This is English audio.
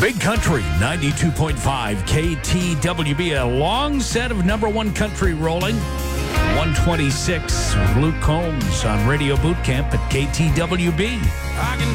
Big Country 92.5 KTWB. A long set of number one country rolling. 126 with Luke Combs on Radio Boot Camp at KTWB.